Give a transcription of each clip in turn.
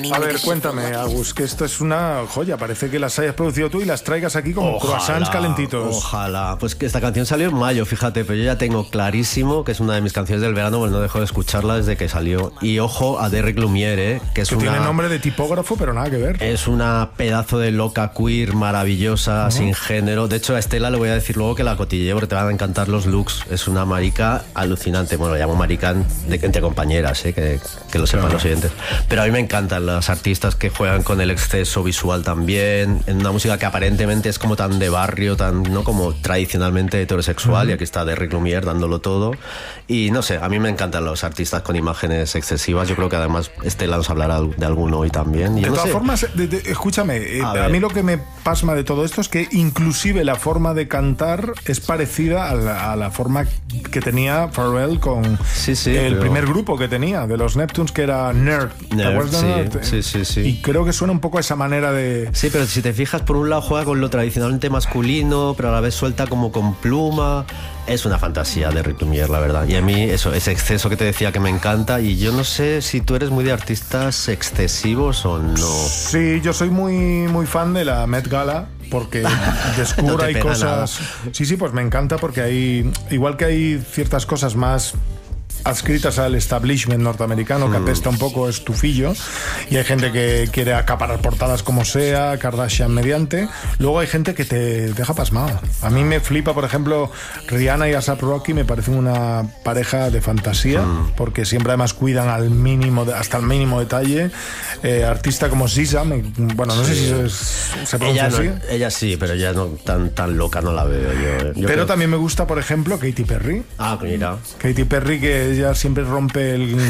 A ver, cuéntame, Agus, que esto es una joya. Parece que las hayas producido tú y las traigas aquí como croissants calentitos. Ojalá. Pues que esta canción salió en mayo, fíjate, pero yo ya tengo clarísimo que es una de mis canciones del verano, pues no dejo de escucharla desde que salió. Y ojo a Derrick Lumiere, que es tiene nombre de tipógrafo, pero nada que ver. Es una pedazo de loca queer maravillosa, sin género. De hecho, a Estela le voy a decir luego que la cotilleé porque te van a encantar los looks. Es una marica alucinante. Bueno, la llamo marica entre compañeras, que lo sepan los oyentes. Pero a mí me encantan las artistas que juegan con el exceso visual también, en una música que aparentemente es como tan de barrio, tan no como tradicionalmente heterosexual, y aquí está Derrick Lumiere dándolo todo. Y no sé, a mí me encantan los artistas con imágenes excesivas. Yo creo que además Estela nos hablará de alguno hoy también. Y de todas formas, escúchame, a mí lo que me pasma de todo esto es que inclusive la forma de cantar es parecida a la forma que tenía Pharrell con el primer grupo que tenía de los Neptunes, que era Nerd. ¿Te acuerdas de Nerd? Sí. Y creo que suena un poco a esa manera de... Sí, pero si te fijas, por un lado juega con lo tradicionalmente masculino, pero a la vez suelta como con pluma. Es una fantasía de Derrick Lumiere, la verdad. Y a mí eso, ese exceso que te decía que me encanta. Y yo no sé si tú eres muy de artistas excesivos o no. Sí, yo soy muy fan de la Met Gala, porque descubro hay cosas... Nada. Sí, pues me encanta porque hay... Igual que hay ciertas cosas más adscritas al establishment norteamericano, que apesta un poco estufillo, y hay gente que quiere acaparar portadas como sea, Kardashian mediante. Luego hay gente que te deja pasmado. A mí me flipa, por ejemplo, Rihanna y A$AP Rocky, me parecen una pareja de fantasía, porque siempre además cuidan al mínimo, hasta el mínimo detalle. Artista como SZA, bueno, no sé si se pronuncia así. Ella sí, pero ella no tan loca no la veo yo. Pero creo... también me gusta, por ejemplo, Katy Perry. Ah, mira. Katy Perry, que ella siempre rompe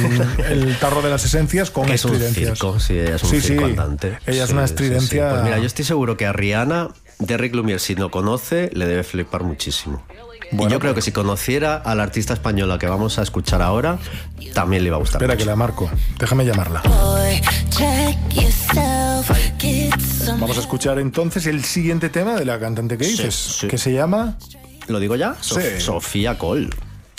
el tarro de las esencias con estridencias. Es un circo, sí, ella es un circo andante. Ella es una estridencia. Sí. Pues mira, yo estoy seguro que a Rihanna, Derrick Lumiere, si no conoce, le debe flipar muchísimo. Bueno, y yo creo que si conociera a la artista española que vamos a escuchar ahora, también le iba a gustar. Espera, mucho. que la marco. Déjame llamarla. Vamos a escuchar entonces el siguiente tema de la cantante que dices, que se llama... ¿Lo digo ya? Sí. Sofía Cole.